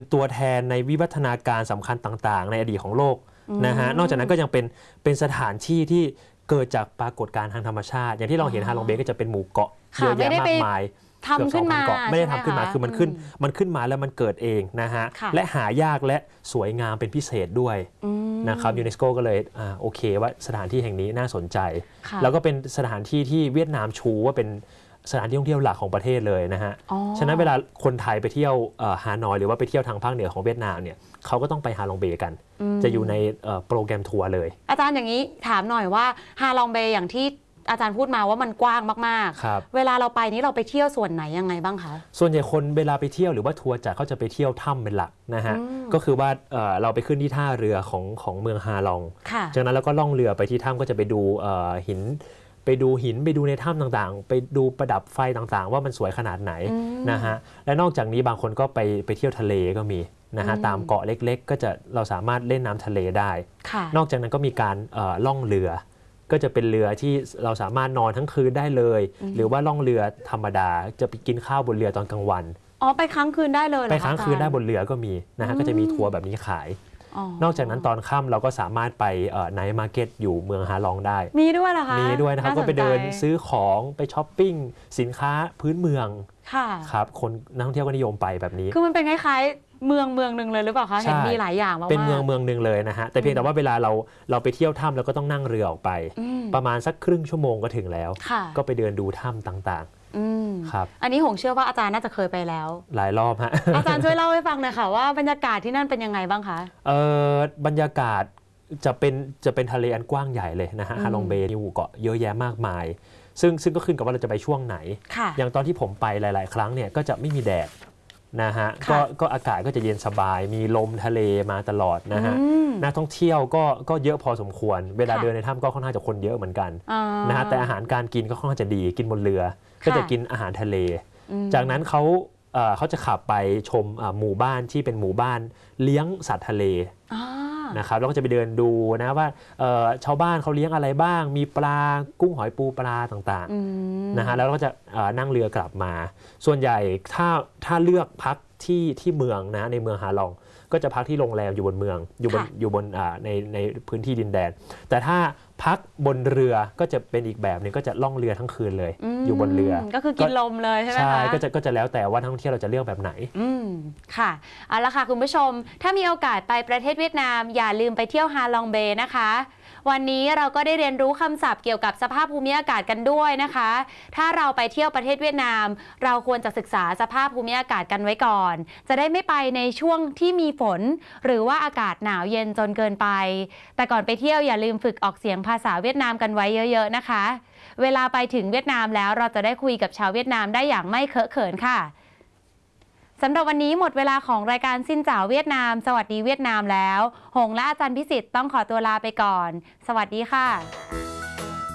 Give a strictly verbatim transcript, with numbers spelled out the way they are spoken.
ตัวแทนในวิวัฒนาการสำคัญต่างๆในอดีตของโลกนะฮะนอกจากนั้นก็ยังเป็นเป็นสถานที่ที่เกิดจากปรากฏการณ์ทางธรรมชาติอย่างที่เราเห็นฮาลองเบย์ก็จะเป็นหมู่เกาะเยอะแยะมากมายทำขึ้นมาไม่ได้ทำขึ้นมาคือมันขึ้นมันขึ้นมาแล้วมันเกิดเองนะฮะและหายากและสวยงามเป็นพิเศษด้วยนะครับยูเนสโกก็เลยอ่าโอเคว่าสถานที่แห่งนี้น่าสนใจแล้วก็เป็นสถานที่ที่เวียดนามชูว่าเป็นสถานที่ท่องเที่ยวหลักของประเทศเลยนะฮะฉะนั้นเวลาคนไทยไปเที่ยวฮานอยหรือว่าไปเที่ยวทางภาคเหนือของเวียดนามเนี่ยเขาก็ต้องไปฮาลองเบย์กันจะอยู่ในโปรแกรมทัวร์เลยอาจารย์อย่างนี้ถามหน่อยว่าฮาลองเบย์อย่างที่อาจารย์พูดมาว่ามันกว้างมากๆเวลาเราไปนี้เราไปเที่ยวส่วนไหนยังไงบ้างคะส่วนใหญ่คนเวลาไปเที่ยวหรือว่าทัวร์จัดเขาจะไปเที่ยวถ้ำเป็นหลักนะฮะก็คือว่าเราไปขึ้นที่ท่าเรือของของเมืองฮาลองจากนั้นแล้วก็ล่องเรือไปที่ถ้ำก็จะไปดูหินไปดูหินไปดูในถ้ำต่างๆไปดูประดับไฟต่างๆว่ามันสวยขนาดไหนนะฮะและนอกจากนี้บางคนก็ไปไปเที่ยวทะเลก็มีนะฮะตามเกาะเล็กๆก็จะเราสามารถเล่นน้ำทะเลได้นอกจากนั้นก็มีการล่องเรือก็จะเป็นเรือที่เราสามารถนอนทั้งคืนได้เลยหรือว่าล่องเรือธรรมดาจะไปกินข้าวบนเรือตอนกลางวันอ๋อไปค้างคืนได้เลยไปค้างคืนได้บนเรือก็มีนะฮะก็จะมีทัวร์แบบนี้ขายนอกจากนั้นตอนค่ำเราก็สามารถไปไนท์มาร์เก็ตอยู่เมืองฮาลองได้มีด้วยเหรอคะมีด้วยนะครับก็ไปเดินซื้อของไปช้อปปิ้งสินค้าพื้นเมืองครับคนนักท่องเที่ยวก็นิยมไปแบบนี้คือมันเป็นคล้ายๆเมืองเมืองหนึ่งเลยหรือเปล่าคะเห็นมีหลายอย่างมากเป็นเมืองเมืองหนึ่งเลยนะฮะแต่เพียงแต่ว่าเวลาเราเราไปเที่ยวถ้ำเราก็ต้องนั่งเรือออกไปประมาณสักครึ่งชั่วโมงก็ถึงแล้วก็ไปเดินดูถ้ำต่างๆครับอันนี้หงเชื่อว่าอาจารย์น่าจะเคยไปแล้วหลายรอบฮะอาจารย์ช่วยเล่าให้ฟังหน่อยค่ะว่าบรรยากาศที่นั่นเป็นยังไงบ้างคะเออบรรยากาศจะเป็นจะเป็นทะเลอันกว้างใหญ่เลยนะฮะฮาลองเบย์มีหมู่เกาะเยอะแยะมากมายซึ่งซึ่งก็ขึ้นกับว่าเราจะไปช่วงไหนอย่างตอนที่ผมไปหลายๆครั้งเนี่ยก็จะไม่มีแดดนะฮะก็ก็อากาศก็จะเย็นสบายมีลมทะเลมาตลอดนะฮะนักท่องเที่ยวก็ก็เยอะพอสมควรเวลาเดินในถ้ำก็ค่อนข้างจะคนเยอะเหมือนกันนะฮะแต่อาหารการกินก็ค่อนข้างจะดีกินบนเรือก็จะกินอาหารทะเลจากนั้นเขาเขาจะขับไปชมหมู่บ้านที่เป็นหมู่บ้านเลี้ยงสัตว์ทะเลนะครับแล้วก็จะไปเดินดูนะว่าชาวบ้านเขาเลี้ยงอะไรบ้างมีปลากุ้งหอยปูปลาต่างๆนะฮะแล้วก็จะนั่งเรือกลับมาส่วนใหญ่ถ้าถ้าเลือกพักที่ที่เมืองนะในเมืองฮาลองก็จะพักที่โรงแรมอยู่บนเมืองอยู่บนอยู่บนในในพื้นที่ดินแดนแต่ถ้าพักบนเรือก็จะเป็นอีกแบบนึงก็จะล่องเรือทั้งคืนเลยอยู่บนเรือก็คือกินลมเลยใช่ไหมคะใช่ก็จะก็จะแล้วแต่ว่านักท่องเที่ยวเราจะเลือกแบบไหนอืมค่ะเอาละค่ะคุณผู้ชมถ้ามีโอกาสไปประเทศเวียดนามอย่าลืมไปเที่ยวฮาลองเบย์นะคะวันนี้เราก็ได้เรียนรู้คำศัพท์เกี่ยวกับสภาพภูมิอากาศกันด้วยนะคะถ้าเราไปเที่ยวประเทศเวียดนามเราควรจะศึกษาสภาพภูมิอากาศกันไว้ก่อนจะได้ไม่ไปในช่วงที่มีฝนหรือว่าอากาศหนาวเย็นจนเกินไปแต่ก่อนไปเที่ยวอย่าลืมฝึกออกเสียงภาษาเวียดนามกันไว้เยอะๆนะคะเวลาไปถึงเวียดนามแล้วเราจะได้คุยกับชาวเวียดนามได้อย่างไม่เคอะเขินค่ะสำหรับวันนี้หมดเวลาของรายการซินจ๋าเวียดนามสวัสดีเวียดนามแล้วหงและอาจารย์พิสิทธิ์ต้องขอตัวลาไปก่อนสวัสดีค่ะ